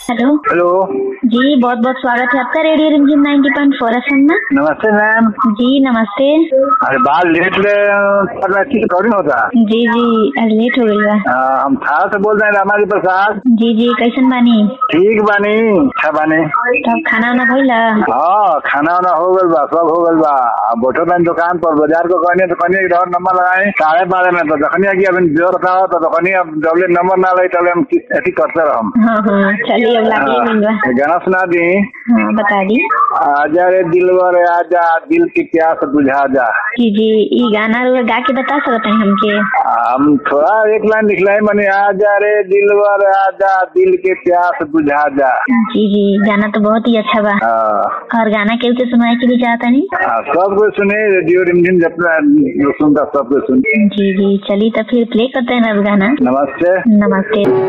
Hello. Hello जी, बहुत बहुत स्वागत है आपका रेडियो रिमझिम 90.4 FM में। नमस्ते मैम। जी नमस्ते। अरे बात लेट रिकॉर्डिंग होता। जी लेट हो गई बा। हम थाना से बोल रहे हैं, रामाजी प्रसाद। जी कैसन बानी? ठीक बानी, अच्छा बानी। तब खाना वाना भइला? हाँ, खाना वाना हो गल बा, सब हो गल बा। अब बैठो बहन दुकान पर, बाजार को कहनी तो कहनी और नंबर लगाए 12:30 में, तो दखनिया की अभी जोर था तो दखनी अब जब नंबर ना लगे तब हम ऐसी करते रहो। हाँ चलिए, अब लागे मिल बा। गाना सुना दी। हाँ बता दी। आजा रे दिलवर आजा, दिल की प्यास बुझा जा। जी ये गाना गा के बता सकते हैं हमके? हम थोड़ा एक लाइन लिखलाई मने, आजा रे दिलवर आजा, दिल के प्यास बुझा जा। जी गाना तो बहुत ही अच्छा बा। और गाना के सुनाए के लिए चाहता नहीं? सब कोई सुने, रेडियो रिमझिम जितना जो सुनता सब कोई सुने। जी चलिए तो फिर प्ले करते हैं ना गाना। नमस्ते। नमस्ते।